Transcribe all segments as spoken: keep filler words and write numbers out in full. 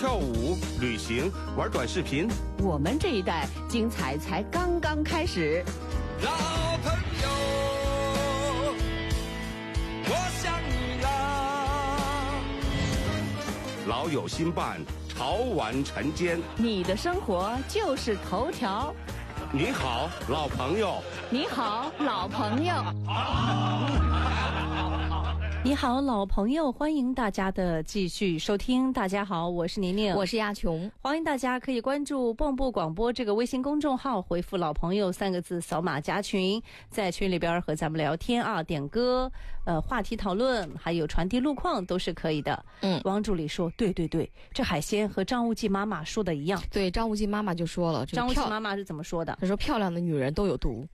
跳舞、旅行、玩短视频。 我们这一代精彩才刚刚开始。 老朋友，我想你啦。 老友新伴，潮玩晨间。 你的生活就是头条。 你好，老朋友。 你好，老朋友。 你好，老朋友，欢迎大家的继续收听。大家好，我是宁宁， 我是亚琼。 欢迎大家可以关注蹦布广播这个微信公众号，回复老朋友三个字，扫码加群，在群里边和咱们聊天啊，点歌，呃，话题讨论，还有传递路况都是可以的。 嗯， 汪助理说，对对对，这海鲜和张无忌妈妈说的一样。 对，张无忌妈妈就说了， 张无忌妈妈是怎么说的？ 她说漂亮的女人都有毒。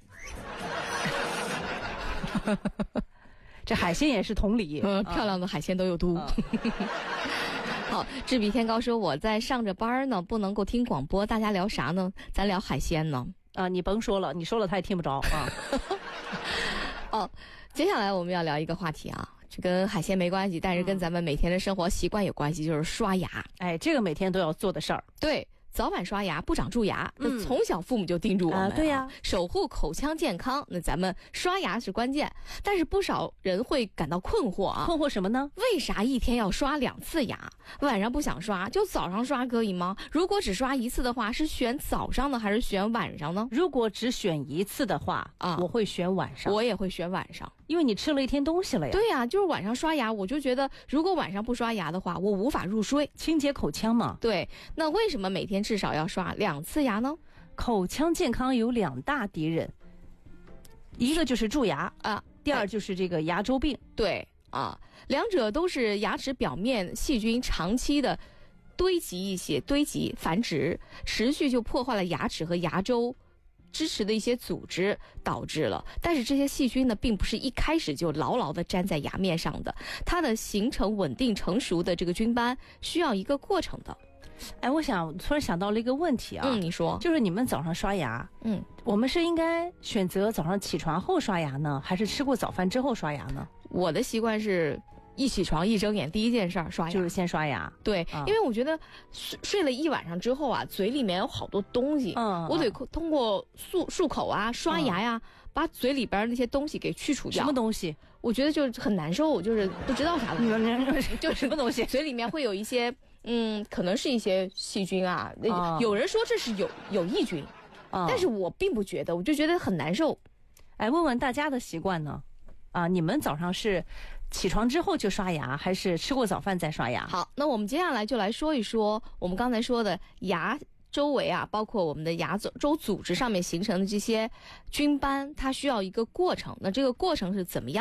这海鲜也是同理， 嗯，漂亮的海鲜都有毒。 啊好，志比天高说我在上着班呢，不能够听广播，大家聊啥呢？咱聊海鲜呢。 啊，你甭说了，你说了他也听不着啊。 哦，接下来我们要聊一个话题啊，这跟海鲜没关系，但是跟咱们每天的生活习惯有关系，就是刷牙。 哎，这个每天都要做的事儿。 对。早晚刷牙不长蛀牙，那、 嗯、 从小父母就叮嘱我们、啊啊、对呀、啊， 守护口腔健康。那咱们刷牙是关键，但是不少人会感到困惑啊， 困惑什么呢？ 为啥一天要刷两次牙？晚上不想刷，就早上刷可以吗？如果只刷一次的话，是选早上呢，还是选晚上呢？ 如果只选一次的话啊，我会选晚上。 我也会选晚上， 因为你吃了一天东西了呀。 对呀、啊，就是晚上刷牙，我就觉得如果晚上不刷牙的话，我无法入睡， 清洁口腔嘛。 对，那为什么每天至少要刷两次牙呢？ 口腔健康有两大敌人，一个就是蛀牙啊， 第二就是这个牙周病。 对啊，两者都是牙齿表面细菌长期的堆积一些堆积繁殖，持续就破坏了牙齿和牙周支持的一些组织，导致了。但是这些细菌呢，并不是一开始就牢牢地粘在牙面上的，它的形成稳定成熟的这个菌斑需要一个过程的。 哎，我想突然想到了一个问题啊， 嗯，你说， 就是你们早上刷牙， 嗯， 我们是应该选择早上起床后刷牙呢，还是吃过早饭之后刷牙呢？ 我的习惯是一起床一睁眼第一件事儿刷牙， 就是先刷牙。 对、 嗯， 因为我觉得睡睡了一晚上之后啊，嘴里面有好多东西， 嗯， 我得通过漱漱口啊、刷牙呀、嗯，把嘴里边那些东西给去除掉。 什么东西？ 我觉得就是很难受，就是不知道啥东西， 就什么东西？ 嘴里面会有一些，嗯，可能是一些细菌啊。 哦、 有人说这是有有益菌、哦，但是我并不觉得，我就觉得很难受。 哎，问问大家的习惯呢？啊，你们早上是起床之后就刷牙，还是吃过早饭再刷牙？ 好，那我们接下来就来说一说我们刚才说的牙周围啊，包括我们的牙周组织上面形成的这些菌斑，它需要一个过程。那这个过程是怎么样？